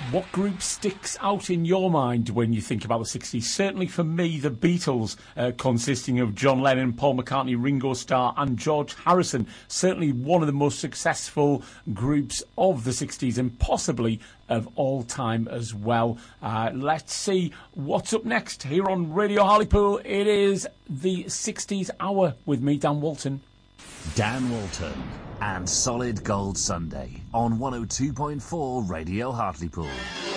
What group sticks out in your mind when you think about the 60s? Certainly for me, the Beatles, consisting of John Lennon, Paul McCartney, Ringo Starr and George Harrison. Certainly one of the most successful groups of the 60s and possibly of all time as well. Let's see what's up next here on Radio Hartlepool. It is the 60s Hour with me, Dan Walton. Dan Walton and Solid Gold Sunday on 102.4 Radio Hartlepool.